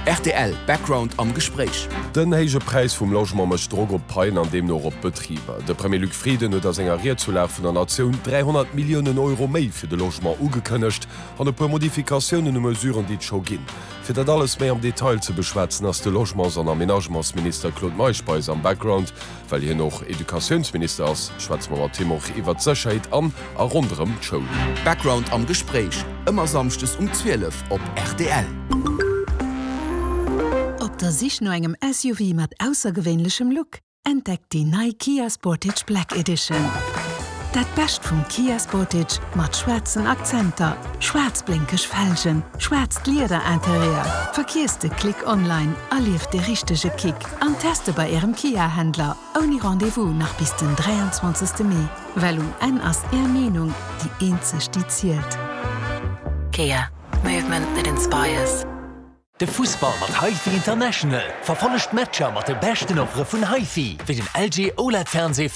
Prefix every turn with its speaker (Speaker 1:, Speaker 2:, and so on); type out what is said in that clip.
Speaker 1: RTL Background am Gespräch.
Speaker 2: Den héige Preis vum Logement mech Drog op Pein an dem noch op Betrieber. De Premier Luc Frieden huet as engeriert zu vun der Nationun 300 Millionen Euro méi fir de Logement ugekënnecht an e pu Modifikationen und Mesuren dit scho ginn. Fir dat alles méi am Detail ze beschwätzen ass de Logements an Aménagementsminister Claude Meischpeis am Background, weil hier noch Edukationsminister ass Schwarzmauer Timoch iwwer Zcherheit an a runm Show.
Speaker 1: Background am Gespräch. Immer samstes um 12 op RTL.
Speaker 3: Ob der sich nur engem SUV mat außergewöhnlichem Look entdeckt die neue Kia Sportage Black Edition. Dat Best vom Kia Sportage mat schwarzen Akzenter, schwarzblinkig Felgen, schwarz Gliederinterieur. Verkehrste Klick online, erlief de richtige Kick. An Teste bei ihrem Kia-Händler. Ohne Rendezvous nach bis den 23. Mai. Weil en as Meinung die einzig die zielt.
Speaker 4: Kia. Movement that inspires.
Speaker 5: De Fußball mat HiFi International verfollecht Matscher mat de besten Offre vun HiFi wie den LG OLED-Fernseh